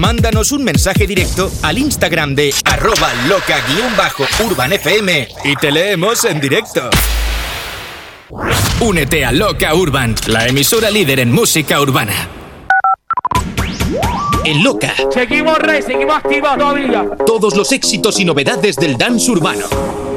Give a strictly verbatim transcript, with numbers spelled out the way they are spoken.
Mándanos un mensaje directo al Instagram de arroba loca-urbanfm y te leemos en directo. Únete a Loca Urban, la emisora líder en música urbana. En Loca. Seguimos rey, seguimos activos todavía. Todos los éxitos y novedades del dance urbano.